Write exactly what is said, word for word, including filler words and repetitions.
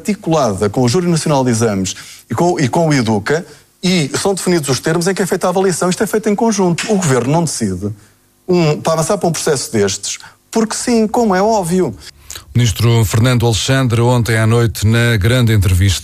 articulada com o Júri Nacional de Exames e com, e com o Educa, e são definidos os termos em que é feita a avaliação. Isto é feito em conjunto. O Governo não decide um, para avançar para um processo destes, porque sim, como é óbvio. Ministro Fernando Alexandre, ontem à noite, na grande entrevista